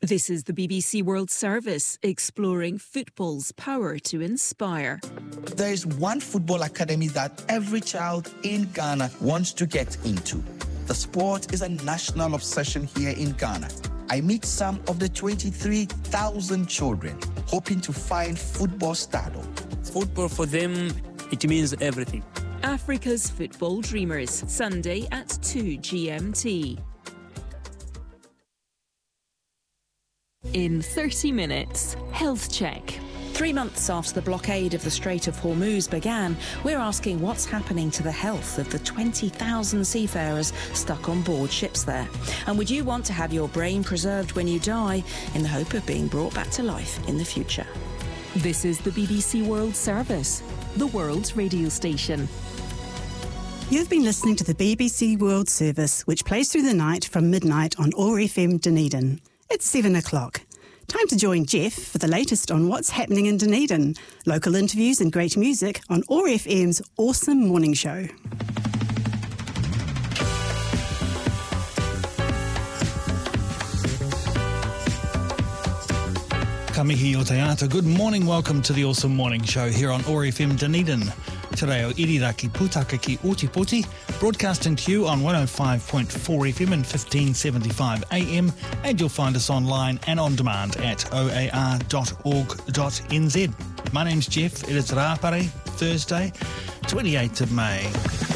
This is the BBC World Service, exploring football's power to inspire. There is one football academy that every child in Ghana wants to get into. The sport is a national obsession here in Ghana. I meet some of the 23,000 children hoping to find football stardom. Football for them, it means everything. Africa's Football Dreamers, Sunday at 2 GMT. In 30 minutes, Health Check. 3 months after the blockade of the Strait of Hormuz began, we're asking what's happening to the health of the 20,000 seafarers stuck on board ships there. And would you want to have your brain preserved when you die in the hope of being brought back to life in the future? This is the BBC World Service, the world's radio station. You've been listening to the BBC World Service, which plays through the night from midnight on OAR FM Dunedin. It's 7 o'clock. Time to join Jeff for the latest on what's happening in Dunedin. Local interviews and great music on OAR FM's Awesome Morning Show. Ka mihi o te ata. Good morning, welcome to the Awesome Morning Show here on OAR FM Dunedin. Today o Iriraki Putaka ki Otipoti, broadcasting to you on 105.4 FM and 1575 AM, and you'll find us online and on demand at oar.org.nz. My name's Jeff, it is Rāpare, Thursday, 28th of May.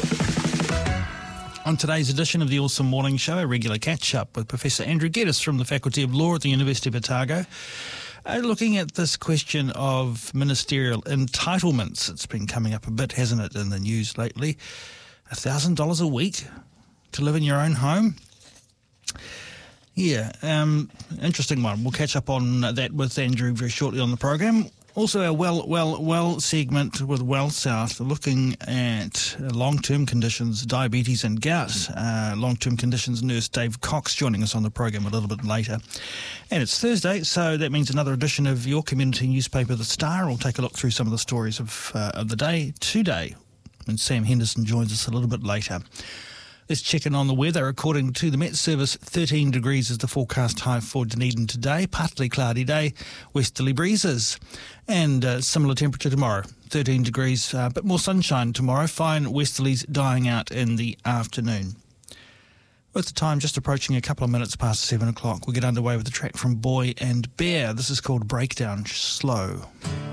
On today's edition of the Awesome Morning Show, a regular catch-up with Professor Andrew Geddes from the Faculty of Law at the University of Otago. Looking at this question of ministerial entitlements. It's been coming up a bit, hasn't it, in the news lately? $1,000 a week to live in your own home? Yeah, interesting one. We'll catch up on that with Andrew very shortly on the program. Also, our Well segment with Well South, looking at long-term conditions, diabetes and gout. Long-term conditions nurse Dave Cox joining us on the program a little bit later. And it's Thursday, so that means another edition of your community newspaper, The Star. We'll take a look through some of the stories of the day today. And Sam Henderson joins us a little bit later. Let's check in on the weather. According to the Met Service, 13 degrees is the forecast high for Dunedin today. Partly cloudy day, westerly breezes. And similar temperature tomorrow, 13 degrees, a bit more sunshine tomorrow. Fine westerlies dying out in the afternoon. With the time just approaching a couple of minutes past 7 o'clock, we'll get underway with the track from Boy and Bear. This is called Breakdown Slow.